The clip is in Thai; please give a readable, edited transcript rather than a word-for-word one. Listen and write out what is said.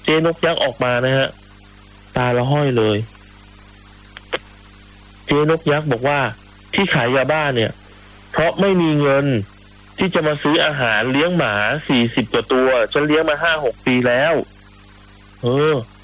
เจ๊นกยักษ์ออกมานะฮะตาละห้อยเลยเจ๊นกยักษ์บอกว่าที่ขายยาบ้าเนี่ยเพราะไม่มีเงินที่จะมาซื้ออาหารเลี้ยงหมา40 กว่าตัวฉันเลี้ยงมา5-6 ปีแล้ว